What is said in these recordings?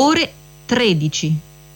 ore 13.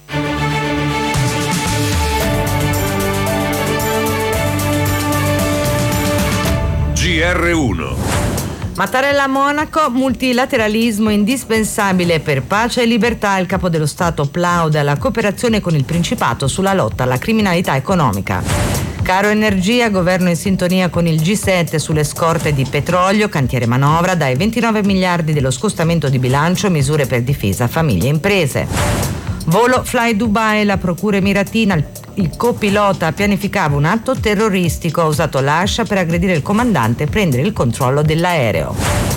GR1. Mattarella a Monaco, multilateralismo indispensabile per pace e libertà. Il capo dello Stato plaude alla cooperazione con il Principato sulla lotta alla criminalità economica. Caro energia, governo in sintonia con il G7 sulle scorte di petrolio, cantiere manovra, dai 29 miliardi dello scostamento di bilancio, misure per difesa, famiglie e imprese. Volo Fly Dubai, la procura emiratina, il copilota pianificava un atto terroristico, ha usato l'ascia per aggredire il comandante e prendere il controllo dell'aereo.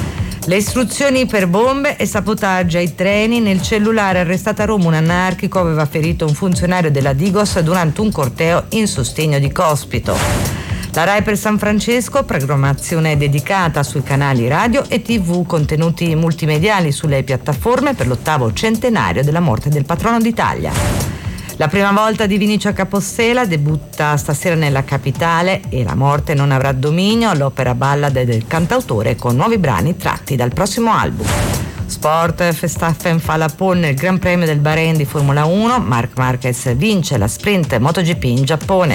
Le istruzioni per bombe e sabotaggio ai treni. Nel cellulare, arrestata a Roma un anarchico, aveva ferito un funzionario della Digos durante un corteo in sostegno di Cospito. La Rai per San Francesco, programmazione dedicata sui canali radio e TV, contenuti multimediali sulle piattaforme per l'8° centenario della morte del patrono d'Italia. La prima volta di Vinicio Capostela debutta stasera nella capitale e La morte non avrà dominio, l'opera ballad del cantautore con nuovi brani tratti dal prossimo album. Sport, Verstappen fa la pole nel Gran Premio del Bahrain di Formula 1, Marc Marquez vince la sprint MotoGP in Giappone.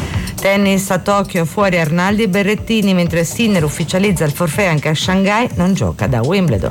Tennis a Tokyo, fuori Arnaldi e Berrettini, mentre Sinner ufficializza il forfait anche a Shanghai, non gioca da Wimbledon.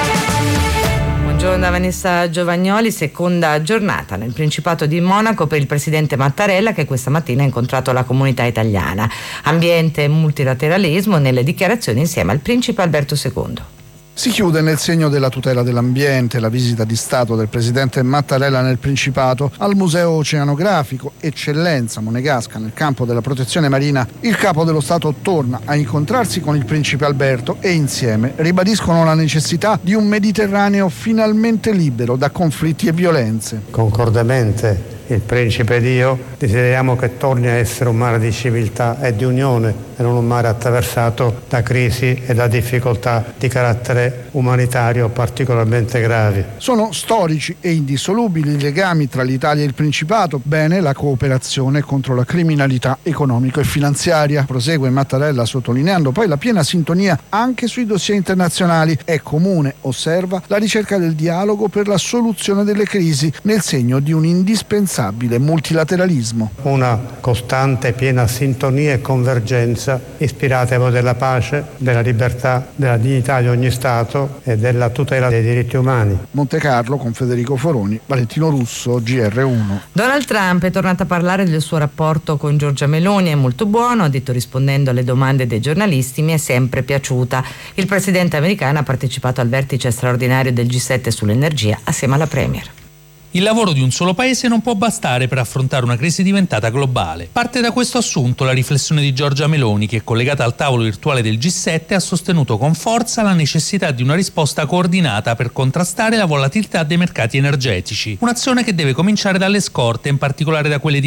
Buongiorno da Vanessa Giovagnoli. Seconda giornata nel Principato di Monaco per il presidente Mattarella, che questa mattina ha incontrato la comunità italiana. Ambiente e multilateralismo nelle dichiarazioni insieme al principe Alberto II. Si chiude nel segno della tutela dell'ambiente la visita di Stato del presidente Mattarella nel Principato al Museo Oceanografico, eccellenza monegasca nel campo della protezione marina. Il capo dello Stato torna a incontrarsi con il principe Alberto e insieme ribadiscono la necessità di un Mediterraneo finalmente libero da conflitti e violenze. Concordemente il principe ed io desideriamo che torni a essere un mare di civiltà e di unione e non un mare attraversato da crisi e da difficoltà di carattere umanitario particolarmente gravi. Sono storici e indissolubili i legami tra l'Italia e il Principato. Bene la cooperazione contro la criminalità economica e finanziaria. Prosegue Mattarella sottolineando poi la piena sintonia anche sui dossier internazionali. È comune, osserva, la ricerca del dialogo per la soluzione delle crisi nel segno di un indispensabile multilateralismo. Una costante piena sintonia e convergenza ispirata ai valori della pace, della libertà, della dignità di ogni Stato e della tutela dei diritti umani. Monte Carlo con Federico Foroni, Valentino Russo, GR1. Donald Trump è tornato a parlare del suo rapporto con Giorgia Meloni, è molto buono, ha detto rispondendo alle domande dei giornalisti, mi è sempre piaciuta. Il presidente americano ha partecipato al vertice straordinario del G7 sull'energia assieme alla Premier. Il lavoro di un solo paese non può bastare per affrontare una crisi diventata globale. Parte da questo assunto la riflessione di Giorgia Meloni, che collegata al tavolo virtuale del G7 ha sostenuto con forza la necessità di una risposta coordinata per contrastare la volatilità dei mercati energetici. Un'azione che deve cominciare dalle scorte, in particolare da quelle di